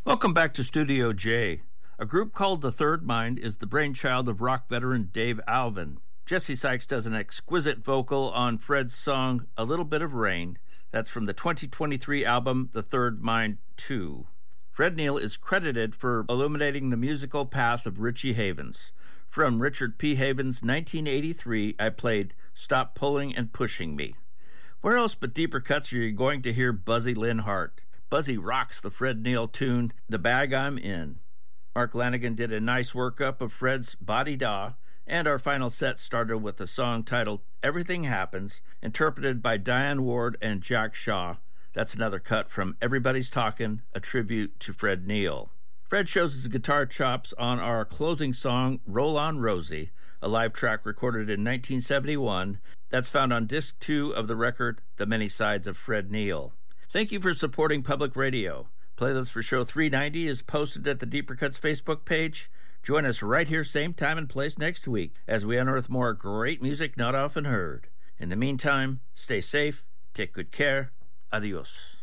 Welcome back to Studio J. A group called The Third Mind is the brainchild of rock veteran Dave Alvin. Jesse Sykes does an exquisite vocal on Fred's song A Little Bit of Rain. That's from the 2023 album The Third Mind 2. Fred Neil is credited for illuminating the musical path of Richie Havens. From Richard P. Havens' 1983, I played Stop Pulling and Pushing Me. Where else but Deeper Cuts are you going to hear Buzzy Lynn Hart? Buzzy rocks the Fred Neil tune, The Bag I'm In. Mark Lanigan did a nice workup of Fred's Body Da, and our final set started with a song titled Everything Happens, interpreted by Diane Ward and Jack Shaw. That's another cut from Everybody's Talkin', a tribute to Fred Neil. Fred shows his guitar chops on our closing song, Roll On Rosie, a live track recorded in 1971. That's found on Disc 2 of the record, The Many Sides of Fred Neil. Thank you for supporting public radio. Playlist for Show 390 is posted at the Deeper Cuts Facebook page. Join us right here, same time and place next week, as we unearth more great music not often heard. In the meantime, stay safe, take good care. Adios.